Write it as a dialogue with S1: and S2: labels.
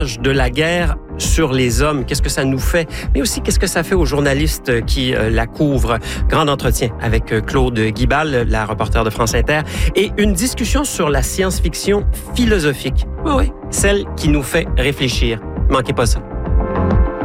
S1: de la guerre sur les hommes, qu'est-ce que ça nous fait, mais aussi qu'est-ce que ça fait aux journalistes qui la couvrent. Grand entretien avec Claude Guibal, la reporter de France Inter, et une discussion sur la science-fiction philosophique. Oui, celle qui nous fait réfléchir. Manquez pas ça.